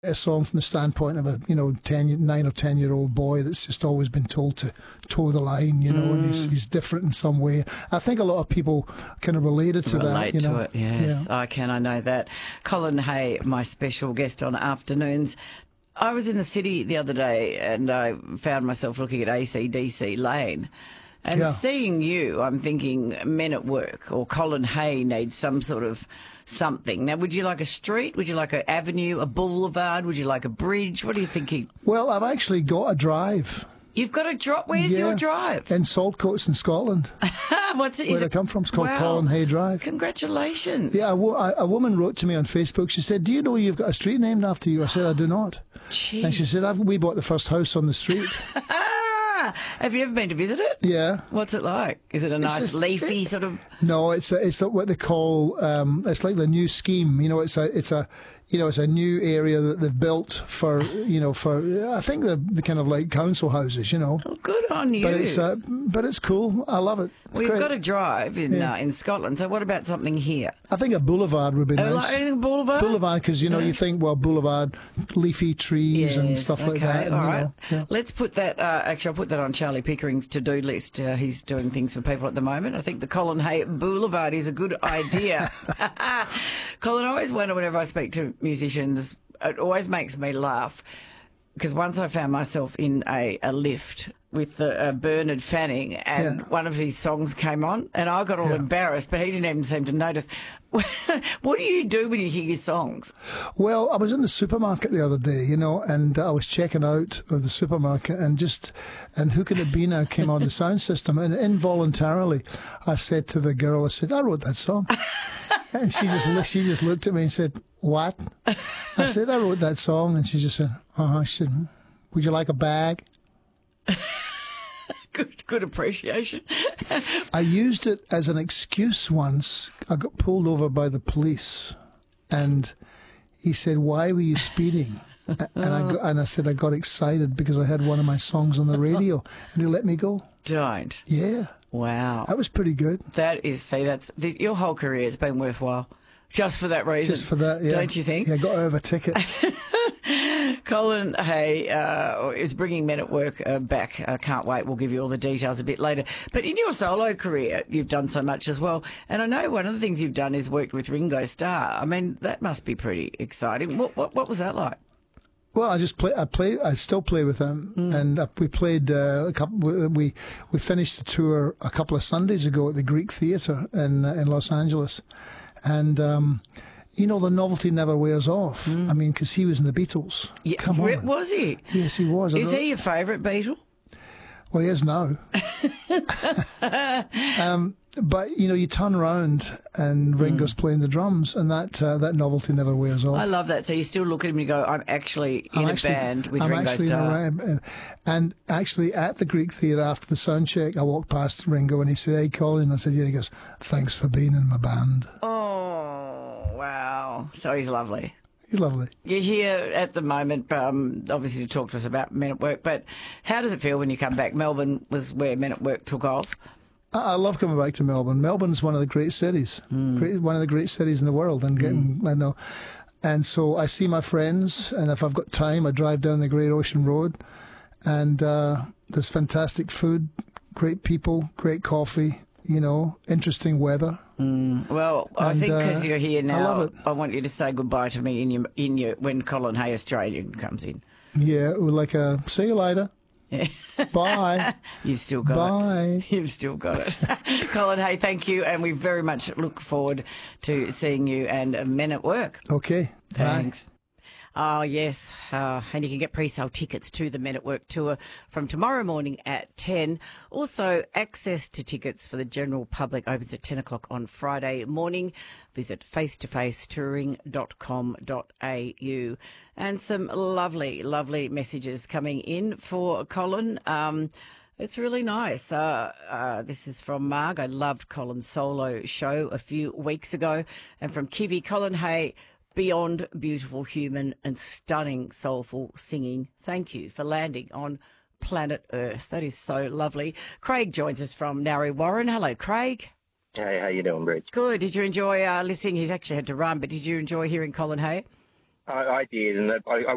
A song from the standpoint of a 9 or 10-year-old boy that's just always been told to toe the line, and he's different in some way. I think a lot of people kind of related to Relate that. to it, yes. Yeah. I know that. Colin Hay, my special guest on Afternoons. I was in the city the other day and I found myself looking at AC/DC Lane. And seeing you, I'm thinking Men at Work or Colin Hay needs some sort of something. Now, would you like a street? Would you like an avenue, a boulevard? Would you like a bridge? What are you thinking? Well, I've actually got a drive. You've got a drive? Where's your drive? In Saltcoats in Scotland. What's it? Where I come from. It's called Colin Hay Drive. Congratulations. Yeah, a woman wrote to me on Facebook. She said, "Do you know you've got a street named after you?" I said, "I do not." Jeez. And she said, "We bought the first house on the street." Have you ever been to visit it? Yeah. What's it like? Is it a nice leafy sort of? No, it's what they call it's like the new scheme. It's a new area that they've built for I think the kind of like council houses. Oh, good on you. But it's cool. I love it. We've got a drive in Scotland. So what about something here? I think a boulevard would be nice. Like anything boulevard? Boulevard, because you think, well, boulevard, leafy trees and stuff like that. All right. Let's put that. Actually, I'll put that on Charlie Pickering's to-do list. He's doing things for people at the moment. I think the Colin Hay Boulevard is a good idea. Colin, I always wonder whenever I speak to musicians, it always makes me laugh. Because once I found myself in a lift with Bernard Fanning and one of his songs came on and I got all embarrassed, but he didn't even seem to notice. What do you do when you hear your songs? Well, I was in the supermarket the other day, and I was checking out of the supermarket and Who Could It Be Now came on the sound system, and involuntarily I said to the girl, I wrote that song. And she just looked at me and said, "What?" I said, "I wrote that song." And she just said, "Uh-huh." She said, "Would you like a bag?" Good appreciation. I used it as an excuse once. I got pulled over by the police and he said, "Why were you speeding?" And I said, "I got excited because I had one of my songs on the radio," and he let me go. Don't. Yeah. Wow. That was pretty good. Your whole career has been worthwhile. Just for that reason. Just for that, yeah. Don't you think? Yeah, got to have a ticket. Colin Hay is bringing Men at Work back. I can't wait. We'll give you all the details a bit later. But in your solo career, you've done so much as well. And I know one of the things you've done is worked with Ringo Starr. I mean, that must be pretty exciting. What was that like? Well, I still play with them, and we played we finished the tour a couple of Sundays ago at the Greek Theatre in Los Angeles, and the novelty never wears off. I mean, because he was in the Beatles. Yeah, come on, was he? Yes, he was. Is he your favourite Beatle? Well, he is now. But you turn around and Ringo's playing the drums, and that novelty never wears off. I love that. So you still look at him and you go, I'm actually in a band with Ringo Starr. And actually at the Greek Theatre after the sound check, I walked past Ringo and he said, "Hey, Colin." I said, "Yeah." He goes, "Thanks for being in my band." Oh, wow. So he's lovely. He's lovely. You're here at the moment, obviously, to talk to us about Men at Work, but how does it feel when you come back? Melbourne was where Men at Work took off. I love coming back to Melbourne. Melbourne's one of the great cities, one of the great cities in the world. And so I see my friends, and if I've got time, I drive down the Great Ocean Road, and there's fantastic food, great people, great coffee, interesting weather. Well, I think because you're here now, I love it. I want you to say goodbye to me in your when Colin Hay Australian comes in. Yeah, like a see you later. Yeah. Bye. You've still got it. Bye. You've still got it. Colin Hay, thank you, and we very much look forward to seeing you and Men at Work. Okay. Thanks. Bye. Oh, yes. And you can get pre-sale tickets to the Men at Work tour from tomorrow morning at 10. Also, access to tickets for the general public opens at 10 o'clock on Friday morning. Visit facetofacetouring.com.au. And some lovely, lovely messages coming in for Colin. It's really nice. This is from Marg. I loved Colin's solo show a few weeks ago. And from Kivi, Colin Hay, beyond beautiful human and stunning soulful singing. Thank you for landing on planet Earth. That is so lovely. Craig joins us from Narre Warren. Hello, Craig. Hey, how you doing, Bridge? Good. Did you enjoy listening? He's actually had to run, but did you enjoy hearing Colin Hay? I did, and I